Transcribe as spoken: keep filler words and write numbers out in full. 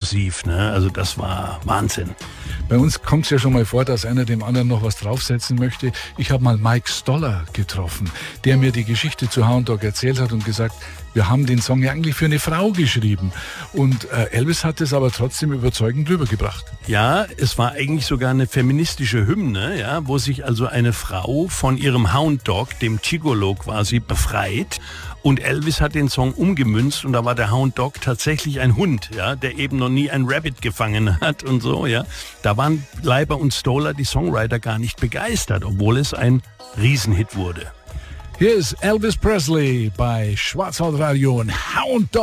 explosiv, ne? Also das war Wahnsinn. Bei uns kommt es ja schon mal vor, dass einer dem anderen noch was draufsetzen möchte. Ich habe mal Mike Stoller getroffen, der mir die Geschichte zu Hound Dog erzählt hat und gesagt, wir haben den Song ja eigentlich für eine Frau geschrieben. Und äh, Elvis hat es aber trotzdem überzeugend rübergebracht. Ja, es war eigentlich sogar eine feministische Hymne, ja, wo sich also eine Frau von ihrem Hound Dog, dem Gigolo quasi, befreit. Und Elvis hat den Song umgemünzt und da war der Hound Dog tatsächlich ein Hund, ja, der eben noch nie ein Rabbit gefangen hat und so, ja. Da waren Leiber und Stoller, die Songwriter, gar nicht begeistert, obwohl es ein Riesenhit wurde. Hier ist Elvis Presley bei Schwarzwaldradio und Hound Dog.